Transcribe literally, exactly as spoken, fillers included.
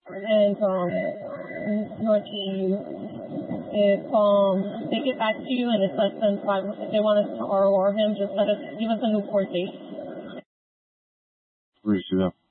And um, your team, if um they get back to you and it's less than five, if they want us to R O R him, just let us give us a new court date. Appreciate it.